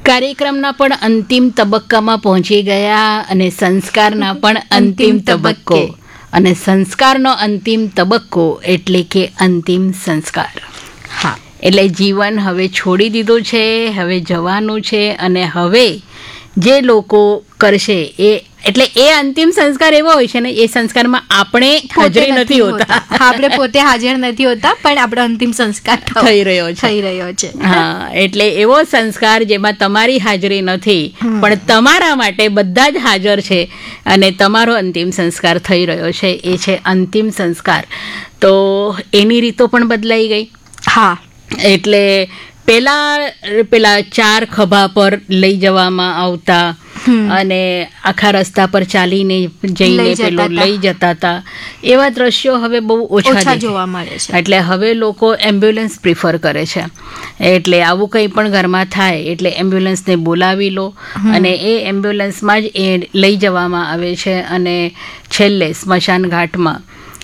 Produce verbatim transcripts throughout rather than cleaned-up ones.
કાર્યક્રમના પણ અંતિમ તબક્કામાં પહોંચી ગયા અને સંસ્કારના પણ અંતિમ તબક્કો, અને સંસ્કારનો અંતિમ તબક્કો એટલે કે અંતિમ સંસ્કાર. હા, એટલે જીવન હવે છોડી દીધું છે, હવે જવાનું છે, અને હવે જે લોકો કરશે એ એટલે એ અંતિમ સંસ્કાર એવો હોય છે ને, એ સંસ્કારમાં આપણે હાજરી નથી હોતા. આપણે પોતે હાજર નથી હોતા, પણ આપણો અંતિમ સંસ્કાર થઈ રહ્યો છે થઈ રહ્યો છે હા, એટલે એવો સંસ્કાર જેમાં તમારી હાજરી નથી પણ તમારા માટે બધા જ હાજર છે અને તમારો અંતિમ સંસ્કાર થઈ રહ્યો છે, એ છે અંતિમ સંસ્કાર. તો એની રીતો પણ બદલાઈ ગઈ. હા, એટલે પેલા પેલા ચાર ખભા પર લઈ જવામાં આવતા અને આખા રસ્તા પર ચાલીને જઈને પેલો લઈ જતા હતા, એવા દ્રશ્યો હવે બહુ ઓછા જોવા મળે છે. એટલે હવે લોકો એમ્બ્યુલન્સ પ્રિફર કરે છે. એટલે આવું કંઈ પણ ઘરમાં થાય એટલે એમ્બ્યુલન્સને બોલાવી લો અને એ એમ્બ્યુલન્સમાં જ એ લઈ જવામાં આવે છે. અને છેલ્લે સ્મશાન ઘાટમાં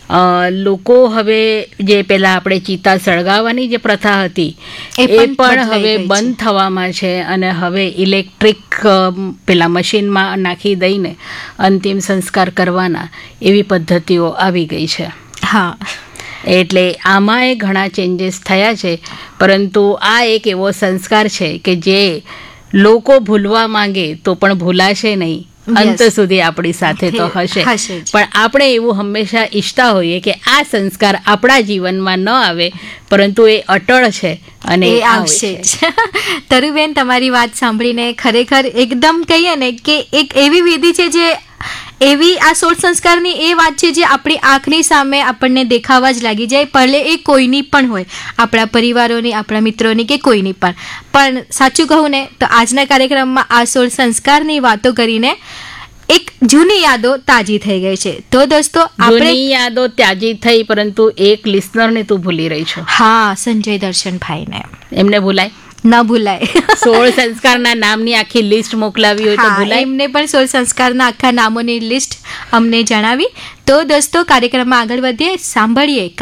લોકો હવે જે પેલા આપણે ચિતા સળગાવવાની જે પ્રથા હતી એ પણ હવે બંધ થવામાં છે અને હવે ઇલેક્ટ્રિક પેલા મશીનમાં નાખી દઈને અંતિમ સંસ્કાર કરવાના એવી પદ્ધતિઓ આવી ગઈ છે. હા, એટલે આમાંય ઘણા ચેન્જીસ થયા છે, પરંતુ આ એક એવો સંસ્કાર છે કે જે લોકો ભૂલવા માંગે તો પણ ભૂલાશે નહીં, અંત સુધી આપણી સાથે તો હશે. પણ આપણે એવું હંમેશા ઈચ્છતા હોઈએ કે આ સંસ્કાર આપણા જીવનમાં ન આવે, પરંતુ એ અટળ છે અને એ આવશે. તરુબેન, તમારી વાત સાંભળીને ખરેખર એકદમ કહીએ ને કે એક એવી વિધિ છે જે એવી આ સોળ સંસ્કારની એ વાત છે જે આપણી આંખની સામે આપણને દેખાવા જ લાગી જાય, ભલે એ કોઈની પણ હોય, આપણા પરિવારોની, આપણા મિત્રોની કે કોઈની પણ. પણ સાચું કહું ને તો આજના કાર્યક્રમમાં આ સોળ સંસ્કારની વાતો કરીને એક જૂની યાદો તાજી થઈ ગઈ છે. તો દોસ્તો, જૂની યાદો તાજી થઈ, પરંતુ એક લિસનરને તું ભૂલી રહી છો. હા, સંજય દર્શનભાઈને. એમને ભૂલાય ન ભૂલાય. સોળ સંસ્કારના નામની આખી લિસ્ટ મોકલાવી હોય તો ભૂલાય? એમને પણ સોળ સંસ્કારના આખા નામોની લિસ્ટ અમને જણાવી. તો દોસ્તો, કાર્યક્રમમાં આગળ વધીએ, સાંભળીએ